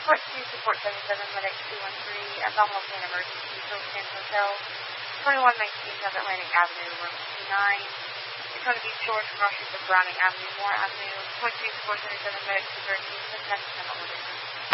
Rescue Support 77, Medic 213, Abdominal Pain Emergency, Hillstand Hotel, 2119 South Atlantic Avenue, room 29. Daytona Beach Shores, cross streets of Browning Avenue, Moore Avenue, 22 Support 77, Medic 213, Cincinnati, San Diego.